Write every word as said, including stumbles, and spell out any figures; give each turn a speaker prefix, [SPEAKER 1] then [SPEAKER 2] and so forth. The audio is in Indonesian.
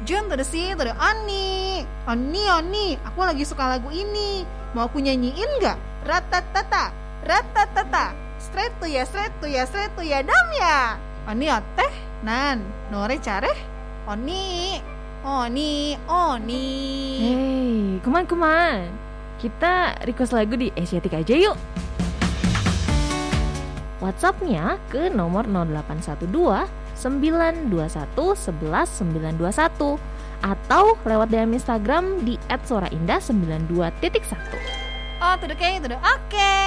[SPEAKER 1] Jun tuh si tuh Oni. Oni Oni, aku lagi suka lagu ini. Mau aku nyanyiin nggak? Ratatata, ratatata. Straight tuh ya, straight tuh ya, straight tuh ya, dam ya. Oni teh, nan, nore careh. Oni, Oni, Oni.
[SPEAKER 2] Hey, kuman-kuman. Kita request lagu di Asiatic aja yuk. WhatsApp-nya ke nomor nol delapan satu dua sembilan dua satu satu satu sembilan dua satu atau lewat D M Instagram di et soraindah sembilan dua titik satu.
[SPEAKER 1] Oh, tuh oke, tuh oke.